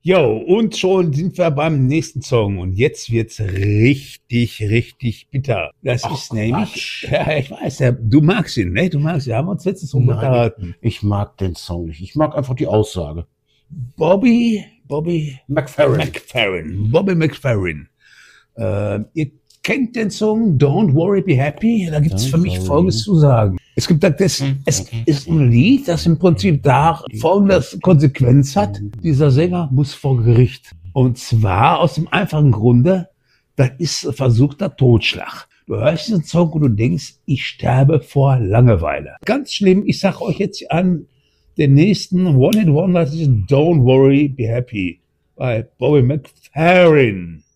Jo, und schon sind wir beim nächsten Song. Und jetzt wird's richtig, richtig bitter. Das Ach, ist nämlich, Quatsch. ja, ich weiß, ja, du magst ihn, ne? Du magst ihn. Haben wir uns letztens drum Nein, unterhalten. ich mag den Song nicht. Ich mag einfach die Aussage. Bobby McFerrin. Bobby McFerrin. Ihr kennt den Song Don't Worry, Be Happy? Da gibt's für mich Folgendes zu sagen. Es gibt es ist ein Lied, das im Prinzip da folgendes Konsequenz hat. Dieser Sänger muss vor Gericht. Und zwar aus dem einfachen Grunde, das ist versuchter Totschlag. Du hörst diesen Song und du denkst, ich sterbe vor Langeweile. Ganz schlimm, ich sag euch jetzt an den nächsten One-Hit-Wonder, das ist Don't Worry, Be Happy bei Bobby McFerrin.